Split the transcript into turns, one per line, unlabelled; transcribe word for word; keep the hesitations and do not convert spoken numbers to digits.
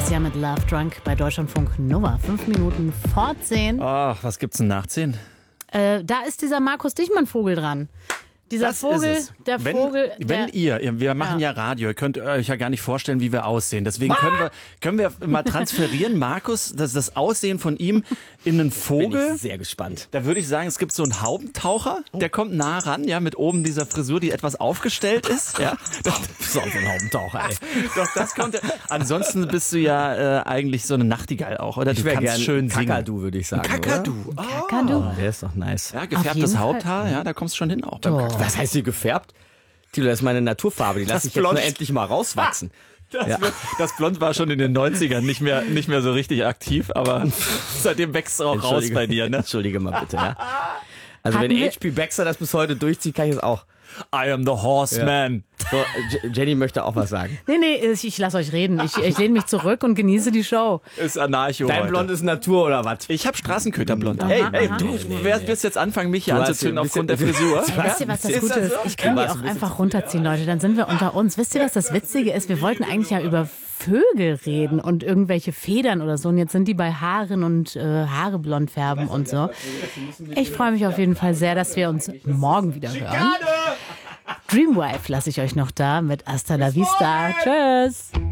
Sia mit Love Drunk bei Deutschlandfunk Nova. Fünf Minuten vor zehn.
Ach, was gibt's denn nach zehn?
Äh, da ist dieser Markus-Dichmann-Vogel dran. Dieser
Das
Vogel,
ist es.
der
wenn,
Vogel.
Wenn
der,
ihr, wir machen ja. ja Radio, ihr könnt euch ja gar nicht vorstellen, wie wir aussehen. Deswegen können wir, können wir mal transferieren, Markus, das, das Aussehen von ihm in einen Vogel.
Bin ich sehr gespannt.
Da würde ich sagen, es gibt so einen Haubentaucher, der kommt nah ran, ja, mit oben dieser Frisur, die etwas aufgestellt ist. Ja,
das ist auch so ein Haubentaucher, ey.
Doch, das kommt. Ansonsten bist du ja äh, eigentlich so eine Nachtigall auch, oder?
Ich
Du kannst
gern
schön singen.
Kakadu, würde ich sagen.
Kakadu.
Oder?
Kakadu.
Oh, der ist doch nice.
Ja,
Auf
gefärbtes
jeden
Haupthaar, ja, da kommst du schon hin auch. beim
Oh.
Kakadu.
Was heißt hier gefärbt? Tilo, das ist meine Naturfarbe. Die lasse ich jetzt
Blond.
nur endlich mal rauswachsen.
Das,
Ja.
wird, das Blond war schon in den neunzigern nicht mehr, nicht mehr so richtig aktiv, aber seitdem wächst es auch raus
Entschuldige-
bei dir, ne?
Entschuldige mal bitte, ja. Also wenn
Hatten wir-
H P Baxter das bis heute durchzieht, kann ich es auch.
I am the horseman.
So, J- Jenny möchte auch was sagen.
Nee, nee, ich, ich lasse euch reden. Ich, ich lehne mich zurück und genieße die Show.
Ist Anarcho
Dein
heute.
Blond ist Natur oder was?
Ich habe Straßenköterblond.
Aha,
hey, hey,
aha.
du wirst, wirst jetzt anfangen, mich hier
Du hast
anzuzünden
ein
aufgrund
bisschen-
der Frisur.
Wisst ihr, was das
Ist
Gute
das
ist?
so?
Ich kann die
warst
auch
ein bisschen
einfach runterziehen, Leute. Dann sind wir unter uns. Wisst ihr, was das Witzige ist? Wir wollten eigentlich ja über Vögel reden und irgendwelche Federn oder so. Und jetzt sind die bei Haaren und äh, Haare blond färben und so. Ich freue mich auf jeden Fall sehr, dass wir uns morgen wieder hören. Dreamwife lasse ich euch noch da mit Hasta la Vista. Tschüss.